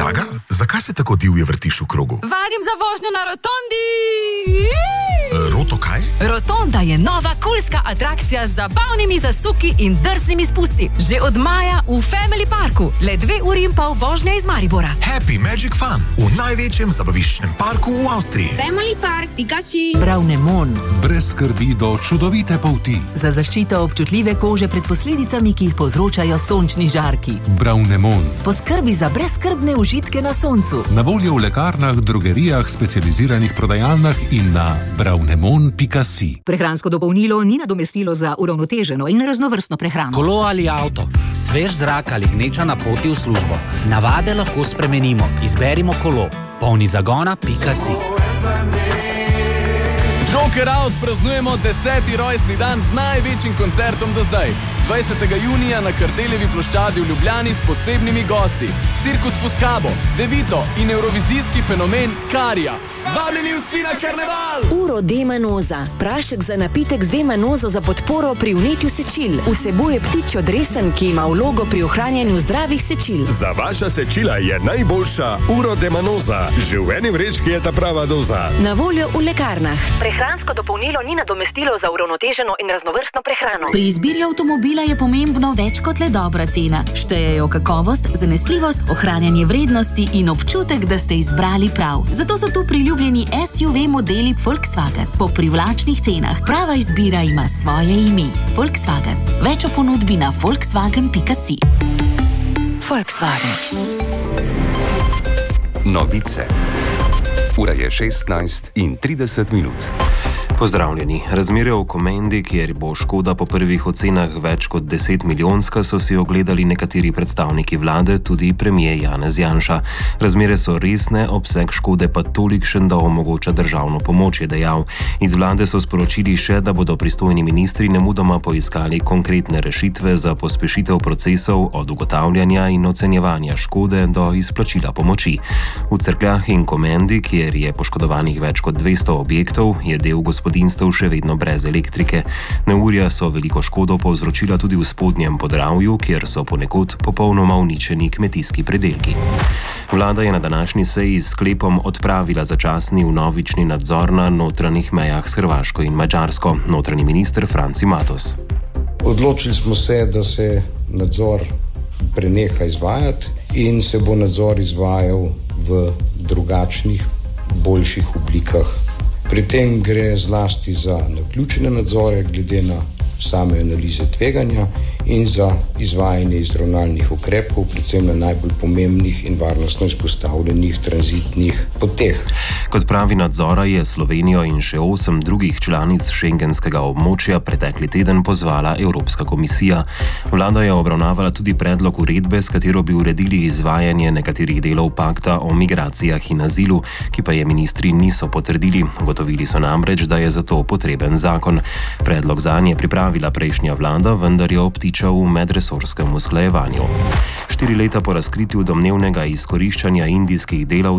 Draga, zakaj se tako divje vrtiš v krogu? Vadim za vožnjo na rotondi! Roto kaj? Rotonda je nova kulska atrakcija z zabavnimi zasuki in drznimi spusti. Že od maja v Family Parku. Le 2 uri in pol vožnje iz Maribora. Happy Magic Fun v največjem zabaviščnem parku v Avstriji. Family Park, Pikachu. Bravnemon. Brez skrbi do čudovite polti. Za zaščito občutljive kože pred posledicami, ki jih povzročajo sončni žarki. Bravnemon. Poskrbi za brezskrbne užitke na soncu. Na voljo v lekarnah, drogerijah, specializiranih prodajalnah in na bravnemon.si. Prehransko dopolnilo ni nadomestilo za uravnoteženo in raznovrstno prehrano. Kolo ali avto, svež zrak ali gneča na poti v službo. Navade lahko spremenimo. Izberimo kolo. Polni zagona.si. Joker Out praznujemo 10. rojstni dan z največjim koncertom do zdaj. 20. junija na Kardeljevi ploščadi v Ljubljani s posebnimi gosti. Cirkus Fuscabo, Devito in evrovizijski fenomen Karija. Vabljeni vsi na karneval! Uro D-manoza. Prašek za napitek z D-manozo za podporo pri vnetju sečil. Vsebuje ptičjo dresen, ki ima vlogo pri ohranjanju zdravih sečil. Za vaša sečila je najboljša Uro D-manoza. Že v eni vrečki je ta prava doza. Na voljo v lekarnah. Prehransko dopolnilo ni nadomestilo za uravnoteženo in raznovrstno prehrano. Pri izbiri avtomobila je pomembno več kot le dobra cena. Štejejo kakovost, zanesljivost, ohranjanje vrednosti in občutek, da ste izbrali prav. Zato so tu priljubljeni SUV modeli Volkswagen po privlačnih cenah. Prava izbira ima svoje ime. Volkswagen. Več o ponudbi na volkswagen.si. Volkswagen. Novice. Ura je 16:30. Pozdravljeni. Razmere v Komendi, kjer bo škoda po prvih ocenah več kot 10 milijonska, so si ogledali nekateri predstavniki vlade, tudi premier Janez Janša. Razmere so resne, obseg škode pa tolikšen, da omogoča državno pomoč, je dejal. Iz vlade so sporočili še, da bodo pristojni ministri nemudoma poiskali konkretne rešitve za pospešitev procesov od ugotavljanja in ocenjevanja škode do izplačila pomoči. V Cerkljah in Komendi, kjer je poškodovanih več kot 200 objektov, je del gospodinstev še vedno brez elektrike. Neurja so veliko škodo povzročila tudi v Spodnjem Podravju, kjer so ponekod popolnoma uničeni kmetijski pridelki. Vlada je na današnji seji s sklepom odpravila začasni vnovični nadzor na notranjih mejah s Hrvaško in Madžarsko. Notranji minister Franci Matos. Odločili smo se, da se nadzor preneha izvajati in se bo nadzor izvajal v drugačnih, boljših oblikah. Pri tem gre zlasti za naključene nadzore glede na same analize tveganja in za izvajanje izravnalnih ukrepov, predvsem na najbolj pomembnih in varnostno izpostavljenih tranzitnih poteh. Kot pravi nadzora je Slovenijo in še 8 drugih članic šengenskega območja pretekli teden pozvala Evropska komisija. Vlada je obravnavala tudi predlog uredbe, s katero bi uredili izvajanje nekaterih delov pakta o migracijah in azilu, ki pa je ministri niso potrdili. Ugotovili so namreč, da je zato potreben zakon. Predlog zanj je pripravila prejšnja vlada, vendar je obtičal v medresorskem usklajevanju. 4 leta po razkritju domnevnega izkoriščanja indijskih delavcev